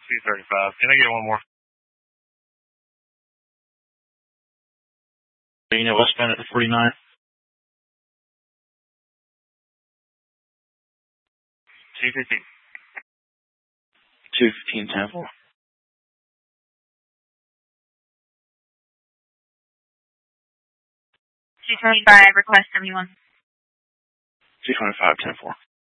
235. Can I get one more? Unit westbound at 49. 215. 215, 10-4. 225, request 71. 225, 10-4.